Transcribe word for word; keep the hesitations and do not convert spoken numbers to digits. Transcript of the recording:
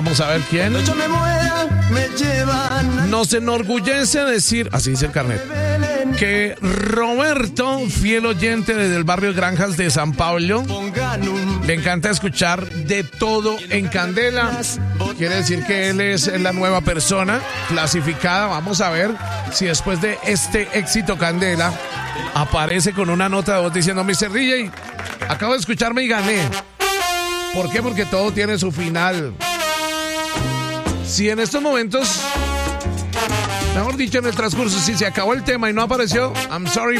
Vamos a ver quién. Yo me muera, me llevan. Nos enorgullece decir, así dice el carnet, que Roberto, fiel oyente desde el barrio Granjas de San Pablo, le encanta escuchar de todo en Candela. Quiere decir que él es la nueva persona clasificada. Vamos a ver si después de este éxito Candela aparece con una nota de voz diciendo: mister D J, acabo de escucharme y gané. ¿Por qué? Porque todo tiene su final. Si en estos momentos, mejor dicho, en el transcurso, si se acabó el tema y no apareció, I'm sorry.